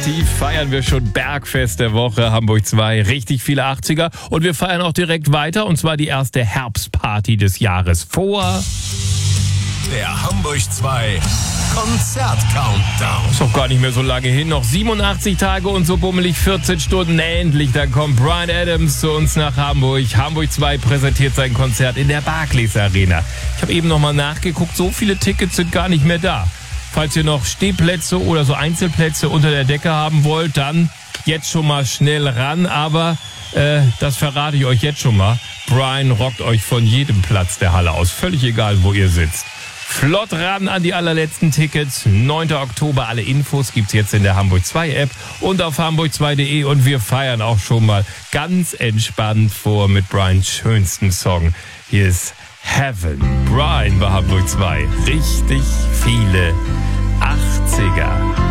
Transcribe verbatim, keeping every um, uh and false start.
Die feiern wir schon Bergfest der Woche, Hamburg zwei, richtig viele achtziger. Und wir feiern auch direkt weiter, und zwar die erste Herbstparty des Jahres vor. Der Hamburg zwei Konzert-Countdown. Ist doch gar nicht mehr so lange hin, noch siebenundachtzig Tage und so bummelig vierzehn Stunden. Endlich, dann kommt Bryan Adams zu uns nach Hamburg. Hamburg zwei präsentiert sein Konzert in der Barclays Arena. Ich habe eben nochmal nachgeguckt, so viele Tickets sind gar nicht mehr da. Falls ihr noch Stehplätze oder so Einzelplätze unter der Decke haben wollt, dann jetzt schon mal schnell ran. Aber äh, das verrate ich euch jetzt schon mal. Bryan rockt euch von jedem Platz der Halle aus. Völlig egal, wo ihr sitzt. Flott ran an die allerletzten Tickets. neunter Oktober. Alle Infos gibt's jetzt in der Hamburg zwei App und auf hamburg zwei punkt de. Und wir feiern auch schon mal ganz entspannt vor mit Bryans schönsten Song. Hier ist Heaven. Bryan bei Hamburg zwei. Richtig viele achtziger.